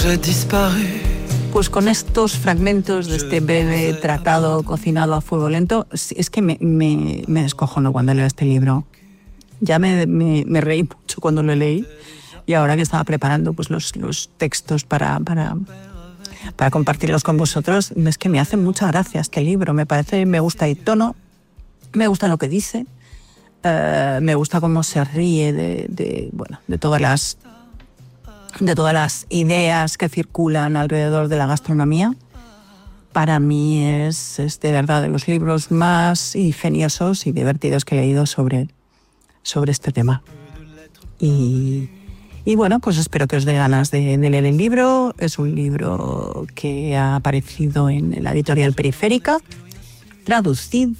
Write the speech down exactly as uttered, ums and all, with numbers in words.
Pues con estos fragmentos de este breve tratado cocinado a fuego lento, es que me, me, me descojono cuando leo este libro. Ya me, me, me reí mucho cuando lo leí y ahora que estaba preparando pues, los, los textos para, para, para compartirlos con vosotros, es que me hace mucha gracia este libro. Me parece, me gusta el tono, me gusta lo que dice, uh, me gusta cómo se ríe de, de, bueno, de todas las... de todas las ideas que circulan alrededor de la gastronomía. Para mí es, es de verdad de los libros más ingeniosos y divertidos que he leído sobre, sobre este tema. Y, y bueno, pues espero que os dé ganas de, de leer el libro. Es un libro que ha aparecido en la editorial Periférica, traducido